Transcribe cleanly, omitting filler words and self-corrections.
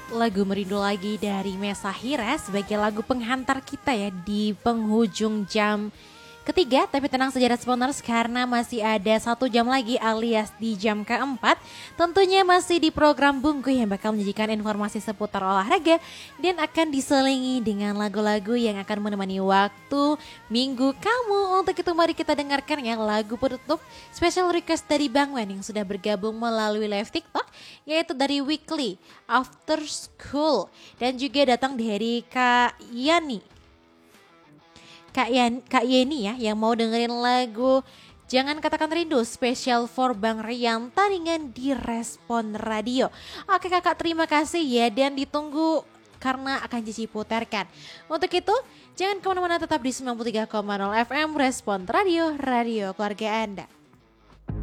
lagu Merindu Lagi dari Mesa Hira sebagai lagu penghantar kita ya di penghujung jam ketiga. Tapi tenang saja Responers, karena masih ada 1 jam lagi alias di jam keempat. Tentunya masih di program Bungku yang bakal menyajikan informasi seputar olahraga dan akan diselingi dengan lagu-lagu yang akan menemani waktu minggu kamu. Untuk itu mari kita dengarkan ya lagu penutup special request dari Bang Wen yang sudah bergabung melalui live TikTok, yaitu dari Weekly After School, dan juga datang dari Kak Yeni ya yang mau dengerin lagu Jangan Katakan Rindu spesial for Bang Rian taringan di Respon Radio. Oke Kakak, terima kasih ya, dan ditunggu karena akan Cici putarkan. Untuk itu jangan kemana-mana, tetap di 93,0 FM Respon Radio, radio keluarga Anda.